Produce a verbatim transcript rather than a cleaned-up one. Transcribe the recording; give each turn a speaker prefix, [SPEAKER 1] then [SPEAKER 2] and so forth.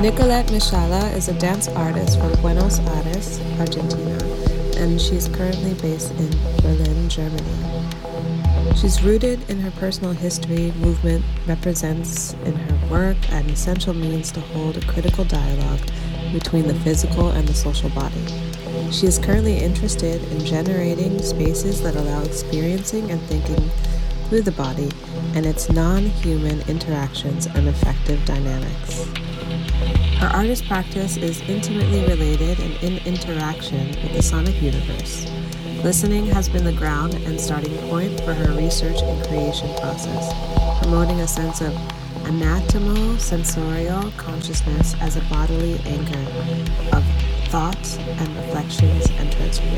[SPEAKER 1] Nicolette Michala is a dance artist from Buenos Aires, Argentina, and she's currently based in Berlin, Germany. She's rooted in her personal history. Movement represents in her work an essential means to hold a critical dialogue between the physical and the social body. She is currently interested in generating spaces that allow experiencing and thinking through the body and its non-human interactions and affective dynamics. Her artist practice is intimately related and in interaction with the sonic universe. Listening has been the ground and starting point for her research and creation process, promoting a sense of anatomo-sensorial consciousness as a bodily anchor of thoughts and reflections and transformation.